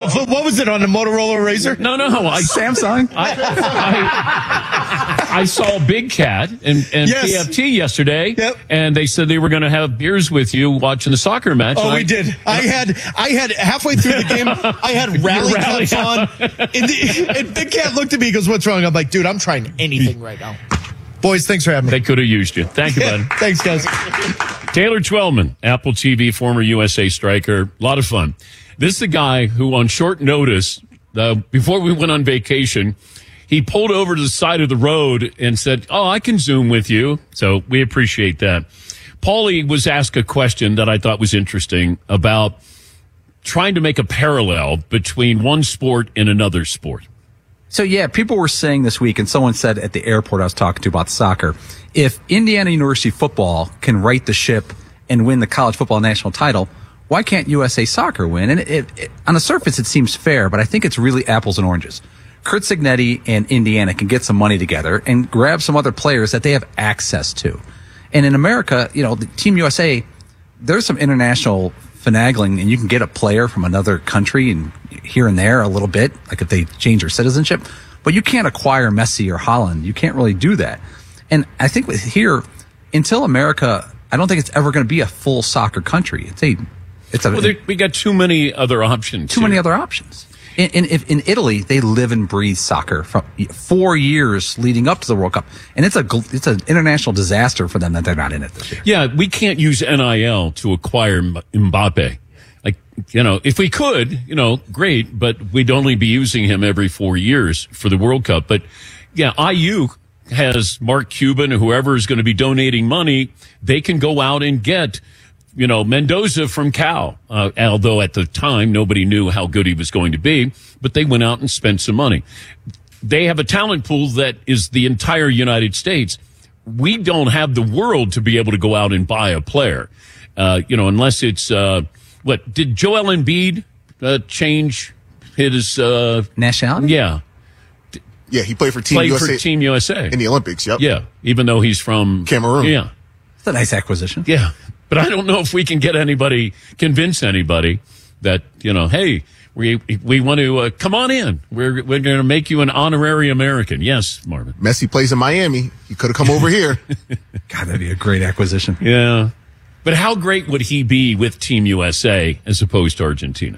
What was it on the Motorola Razr? No. Samsung. I saw Big Cat and Yes. PFT yesterday, Yep. and they said they were going to have beers with you watching the soccer match. Oh, we did. I had halfway through the game, I had rally cups on, and Big Cat looked at me and goes, "What's wrong?" I'm like, "Dude, I'm trying anything right now." Boys, thanks for having me. They could have used you. Thank you, bud. Thanks, guys. Taylor Twellman, Apple TV, former USA striker. A lot of fun. This is the guy who, on short notice, before we went on vacation, he pulled over to the side of the road and said, "Oh, I can Zoom with you." So we appreciate that. Paulie was asked a question that I thought was interesting about trying to make a parallel between one sport and another sport. So, yeah, people were saying this week, and someone said at the airport I was talking to about soccer, if Indiana University football can right the ship and win the college football national title, why can't USA Soccer win? And on the surface, it seems fair, but I think it's really apples and oranges. Kurt Cignetti and Indiana can get some money together and grab some other players that they have access to. And in America, you know, the Team USA, there's some international finagling, and you can get a player from another country and here and there a little bit, like if they change their citizenship, but you can't acquire Messi or Haaland. You can't really do that. And I think with here, until America, I don't think it's ever going to be a full soccer country. We got too many other options. Many other options. In Italy, they live and breathe soccer for 4 years leading up to the World Cup, and it's an international disaster for them that they're not in it this year. Yeah, we can't use NIL to acquire Mbappe. Like, you know, if we could, you know, great, but we'd only be using him every 4 years for the World Cup. But yeah, IU has Mark Cuban or whoever is going to be donating money. They can go out and get, you know, Mendoza from Cal, although at the time nobody knew how good he was going to be, but they went out and spent some money. They have a talent pool that is the entire United States. We don't have the world to be able to go out and buy a player, you know, unless it's, did Joel Embiid change his nationality? Yeah. Yeah, he played for Team USA. For Team USA. In the Olympics, yep. Yeah, even though he's from Cameroon. Yeah. It's a nice acquisition. Yeah. But I don't know if we can convince anybody that, you know, hey, we want to come on in. We're going to make you an honorary American. Yes, Marvin. Messi plays in Miami. He could have come over here. God, that'd be a great acquisition. Yeah. But how great would he be with Team USA as opposed to Argentina?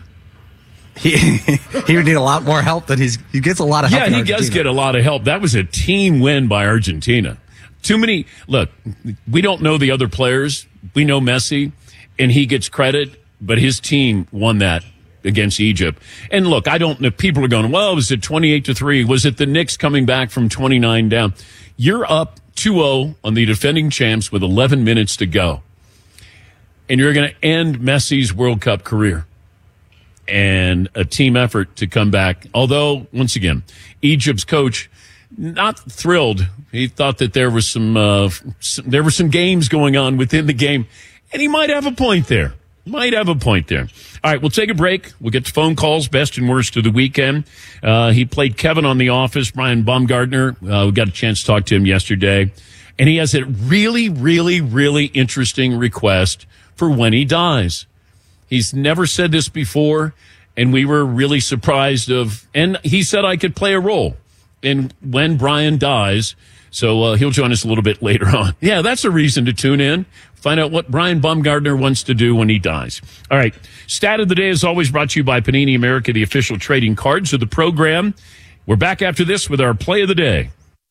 He would need a lot more help than he gets a lot of help. Yeah, he does get a lot of help. That was a team win by Argentina. Too many. Look, we don't know the other players. We know Messi, and he gets credit, but his team won that against Egypt. And look, I don't know. People are going, well, was it 28-3? Was it the Knicks coming back from 29 down? You're up 2-0 on the defending champs with 11 minutes to go. And you're going to end Messi's World Cup career. And a team effort to come back. Although, once again, Egypt's coach, not thrilled. He thought that there was some games going on within the game, and he might have a point there. All right, we'll take a break. We'll get to phone calls, best and worst of the weekend. He played Kevin on The Office, Brian Baumgartner. We got a chance to talk to him yesterday, and he has a really, really, really interesting request for when he dies. He's never said this before, and we were really surprised and he said I could play a role in when Brian dies. So he'll join us a little bit later on. Yeah, that's a reason to tune in. Find out what Brian Baumgartner wants to do when he dies. All right. Stat of the day is always brought to you by Panini America, the official trading cards of the program. We're back after this with our play of the day.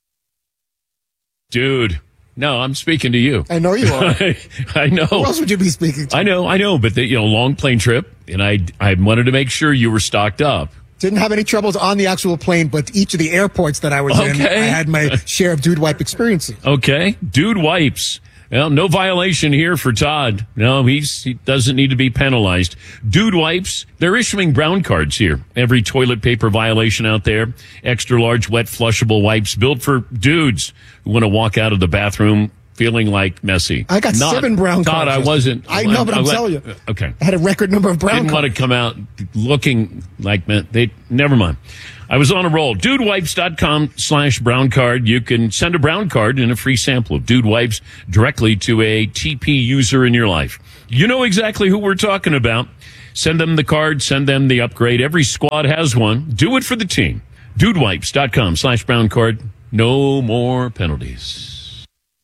Dude. No, I'm speaking to you. I know you are. I know. Who else would you be speaking to? I know, but long plane trip, and I wanted to make sure you were stocked up. Didn't have any troubles on the actual plane, but each of the airports that I was in, I had my share of Dude Wipe experiences. Okay, Dude Wipes. Well, no violation here for Todd. No, he doesn't need to be penalized. Dude Wipes, they're issuing brown cards here. Every toilet paper violation out there. Extra large wet flushable wipes built for dudes who want to walk out of the bathroom feeling like Messi. I got 7 brown cards. Todd, I wasn't. I know, but I'm telling you. Okay. I had a record number of brown cards. Didn't want to come out looking like never mind. I was on a roll. DudeWipes.com/brown card. You can send a brown card and a free sample of Dude Wipes directly to a TP user in your life. You know exactly who we're talking about. Send them the card, send them the upgrade. Every squad has one. Do it for the team. Dudewipes.com/Brown Card. No more penalties.